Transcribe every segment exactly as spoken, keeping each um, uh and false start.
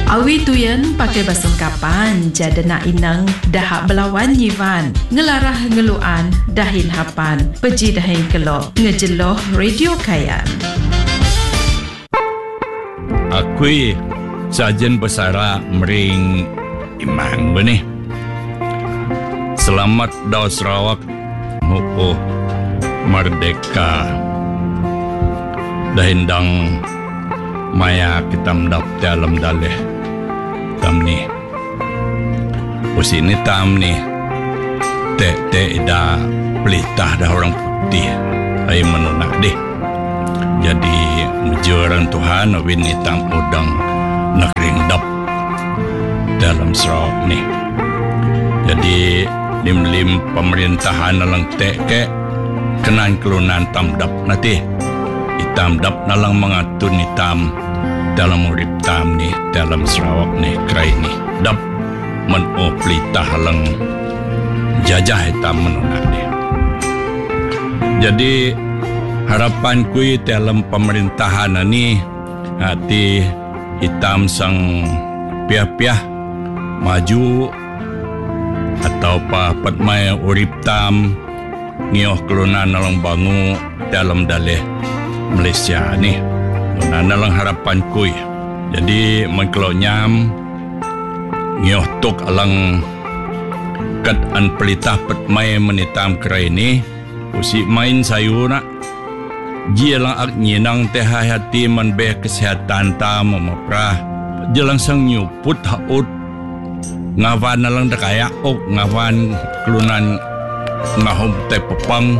Awi tuyen pakai basung kapan jada nak inang dahak belawan yivan ngelarah ngeluan dahin hapan peji dahin kelok ngejeloh radio kayan. Akui sajen besara mering imang benih. Selamat daw Sarawak mupo merdeka. Dahindang maya kita mendap dalam dalih tam ni. Usini tam ni te te ida pelitah dah orang putih ai menunak deh. Jadi mujuran Tuhan win hitam udang nak ringdap dalam Sarawak ni. Jadi lim-lim pemerintahan nalang tek ke kenan kelunan tamdap nanti. Hitam dap nalang mengatun hitam dalam urip tam ni dalam Sarawak ni krai ni. Dap menu pelitah halang jajah hitam menunak dia. Jadi harapan kui dalam pemerintahan ni hati hitam sang piah-piah maju atau pa patmai urip tam ngioh kelunan nalang bangu dalam dalih Malaysia ni. Nana lang harapan kui. Jadi mengkelo nyam ngioh tok alang kat an pelitah patmai menitam kerai ni usi main sayu nak Jia lang ak nyinang teh hati man be kesehatan ta memaprah jelang sang nyuput haut ngawan lang dakaya ok ngawan kelunan ngahom teh pepang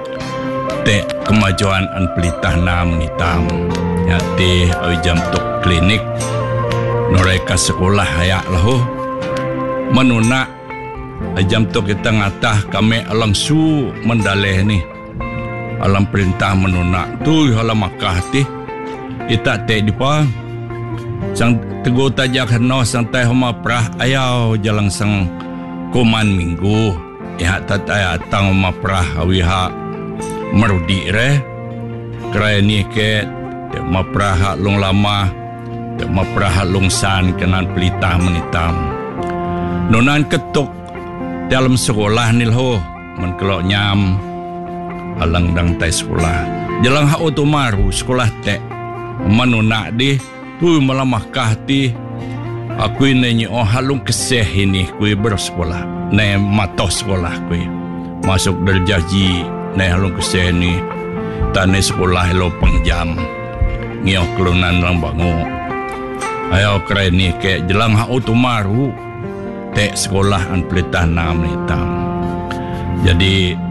te kemajuan an pelitah nam nitam yati oi jam tok klinik noreka sekolah hayak lahu menuna jam tok kita ngatah kami alang su mendaleh ni alam perintah menunak tu halam makah ti ita te dipa sang teguh tajak heno sang teh homa prah ayau jalang sang kuman minggu ya tataya tang homa prah awiha merudi re krai ni ke te ma prah long lama te ma prah long san kenan pelitah menitam nonan ketuk dalam sekolah nilho men kelok nyam alang dang tai sekolah jelang hak otomaru sekolah tek manunak di tu malamah kahti aku ini oh halung keseh ini kui bersekolah ne matoh sekolah kui masuk derjaji ne halung keseh ni tane sekolah lo pengjam ngioh kelunan lang bangu ayo keren ni ke jelang hak otomaru tek sekolah an pelitah nam ni tam jadi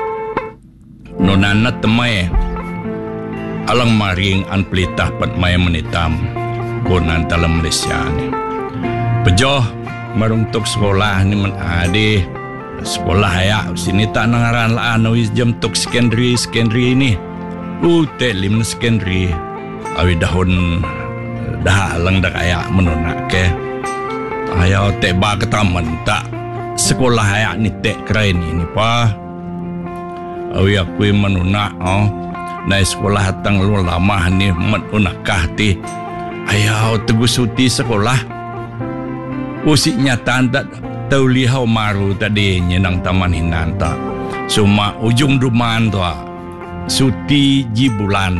nonana temai alang maring an pelitah patmai menitam konan dalam Malaysia ni pejoh marungtuk sekolah ni men ade sekolah ya sini tak nangaran la anoi jam tok secondary secondary ni u te lim secondary awi dahun dah alang dak aya menunak ke ayo te ba ketaman tak sekolah ya ni te keren ni pa awi aku menunak oh naik sekolah hatang lu lama ni menunakah ti ayau teguh suti sekolah usik nyata tak tahu lihau maru tadi nyenang taman hinan tak cuma ujung duman tu suti ji bulan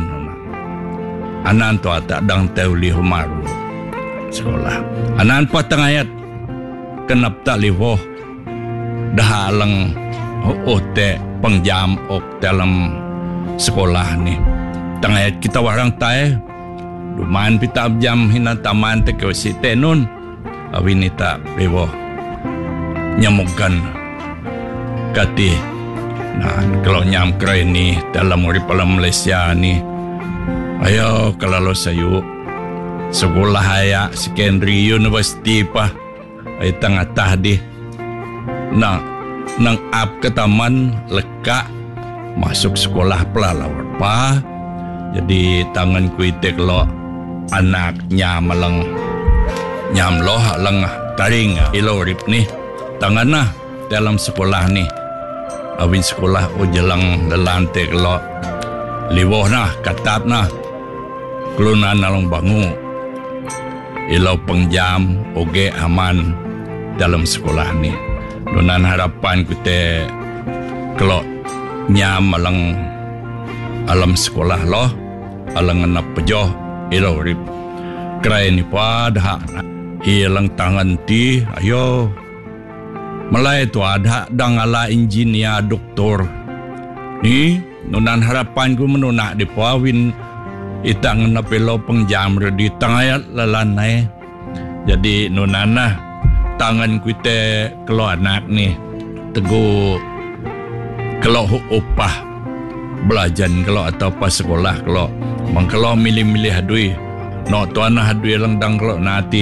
anan tu tak dang tahu lihau maru sekolah anan patang ayat kenap tak lihoh dah alang oh te pengjam ok dalam sekolah ni tangayat kita warang tay duman pita jam hina taman te ke si tenun awinita bewo nyamukan kati nah kalau nyam krai ni dalam urip alam Malaysia ni ayo kalau sayu sekolah haya secondary university pa ay tangatah di nah nang ap ke taman leka masuk sekolah pelalawar pa jadi tangan ku itek lo anaknya malang nyam lo halang taring ilo rip ni tangan nah dalam sekolah ni awin sekolah o jelang lelantek lo liwoh nah katap nah kelunan nalong bangu ilau pengjam oge aman dalam sekolah ni. Nunan harapan kita kalau nyam alang alam sekolah loh, alang anak pejoh ilau rip. Kerai ni pada hilang tangan ti, ayo malai tu ada dang ala engineer doktor. Ni nunan harapan ku menunak di pawin itang na pelo pengjam di tangayat lalanay. Jadi nunana tangan kita kalau anak ni teguh kalau upah belajar kalau atau pas sekolah kalau mang kalau milih-milih hadui no tuan hadui lang dang kalau nanti